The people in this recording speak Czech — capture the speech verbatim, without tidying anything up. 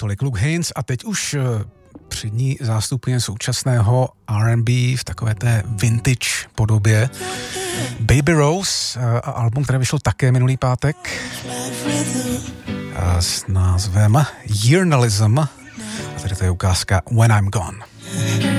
tolik Luke Haines a teď už před ní zástupně současného R and B v takové té vintage podobě. Baby Rose, a album, které vyšlo také minulý pátek a s názvem Yearnalism, a tady to je ukázka When I'm Gone.